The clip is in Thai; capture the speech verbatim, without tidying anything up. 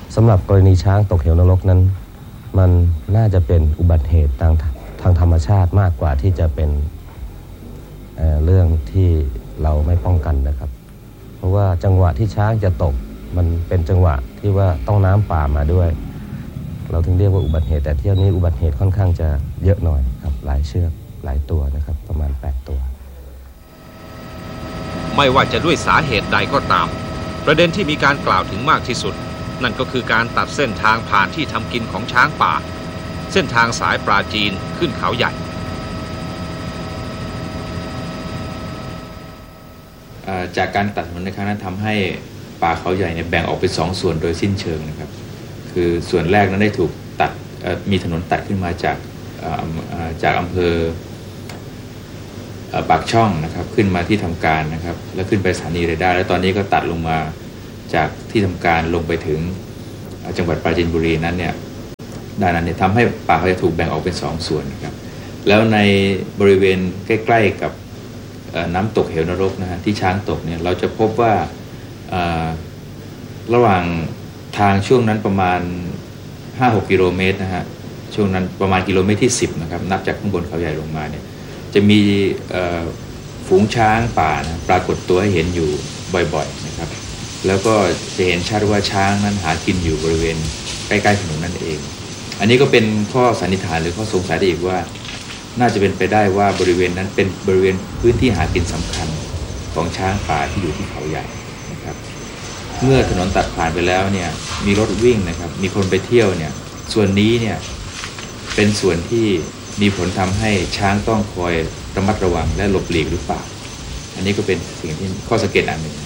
สำหรับกรณีช้างตกเหวนรกนั้นมันน่าจะเป็นอุบัติเหตุทางทางธรรมชาติมากกว่าที่จะเป็นเอ่อเรื่องที่เราไม่ป้องกันนะครับเพราะว่าจังหวะที่ช้างจะตกมันเป็นจังหวะที่ว่าต้องน้ำป่ามาด้วยเราถึงเรียกว่าอุบัติเหตุแต่เที่ยวนี้อุบัติเหตุค่อนข้างจะเยอะหน่อยครับหลายเชือกหลายตัวนะครับประมาณแปดตัวไม่ว่าจะด้วยสาเหตุใดก็ตามประเด็นที่มีการกล่าวถึงมากที่สุดนั่นก็คือการตัดเส้นทางผ่านที่ทำกินของช้างป่าเส้นทางสายปราจีนขึ้นเขาใหญ่จากการตัดถนนในครั้งนั้นทำให้ป่าเขาใหญ่เนี่ยแบ่งออกเป็นสองส่วนโดยสิ้นเชิงนะครับคือส่วนแรกนั้นได้ถูกตัดมีถนนตัดขึ้นมาจากจากอำเภอปากช่องนะครับขึ้นมาที่ทำการนะครับแล้วขึ้นไปสถานีเรดาร์แล้วตอนนี้ก็ตัดลงมาจากที่ทำการลงไปถึงจังหวัดปราจีนบุรีนั้นเนี่ยด้านนั้นเนี่ยทำให้ป่าเขาจะถูกแบ่งออกเป็นสองส่วนนะครับแล้วในบริเวณใกล้ๆกับน้ำตกเหวนรกนะฮะที่ช้างตกเนี่ยเราจะพบว่าระหว่างทางช่วงนั้นประมาณ ห้าหก กิโลเมตรนะฮะช่วงนั้นประมาณกิโลเมตรที่สิบนะครับนับจากข้างบนเขาใหญ่ลงมาเนี่ยจะมีฝูงช้างป่านะปรากฏตัวให้เห็นอยู่บ่อยๆนะครับแล้วก็จะเห็นชัดว่าช้างนั้นหากินอยู่บริเวณใกล้ๆถนนนั่นเองอันนี้ก็เป็นข้อสันนิษฐานหรือข้อสงสัยได้อีกว่าน่าจะเป็นไปได้ว่าบริเวณนั้นเป็นบริเวณพื้นที่หากินสำคัญของช้างป่าที่อยู่ที่เขาใหญ่นะครับเมื่อถนนตัดผ่านไปแล้วเนี่ยมีรถวิ่งนะครับมีคนไปเที่ยวเนี่ยส่วนนี้เนี่ยเป็นส่วนที่มีผลทำให้ช้างต้องคอยระมัดระวังและหลบหลีกหรือเปล่าอันนี้ก็เป็นสิ่งที่ข้อสังเกตอันหนึ่ง